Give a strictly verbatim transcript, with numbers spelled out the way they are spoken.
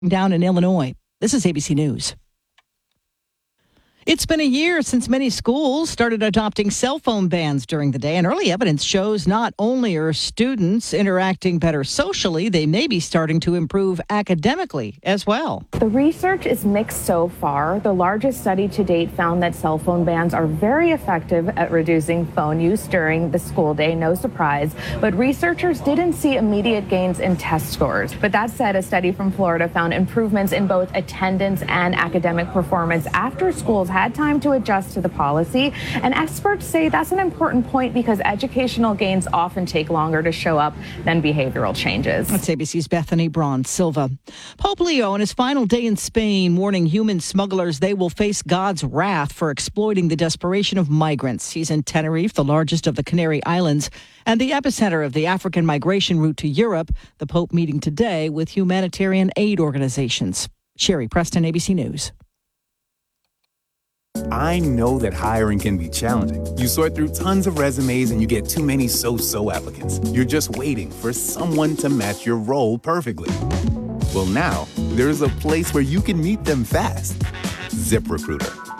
down in Illinois. This is A B C News. It's been a year since many schools started adopting cell phone bans during the day, and early evidence shows not only are students interacting better socially, they may be starting to improve academically as well. The research is mixed so far. The largest study to date found that cell phone bans are very effective at reducing phone use during the school day, no surprise. But researchers didn't see immediate gains in test scores. But that said, a study from Florida found improvements in both attendance and academic performance after schools had time to adjust to the policy. And experts say that's an important point because educational gains often take longer to show up than behavioral changes. That's A B C's Bethany Braun Silva. Pope Leo on his final day in Spain warning human smugglers they will face God's wrath for exploiting the desperation of migrants. He's in Tenerife, the largest of the Canary Islands, and the epicenter of the African migration route to Europe. The Pope meeting today with humanitarian aid organizations. Sherry Preston, A B C News. I know that hiring can be challenging. You sort through tons of resumes and you get too many so-so applicants. You're just waiting for someone to match your role perfectly. Well, now there's a place where you can meet them fast. ZipRecruiter.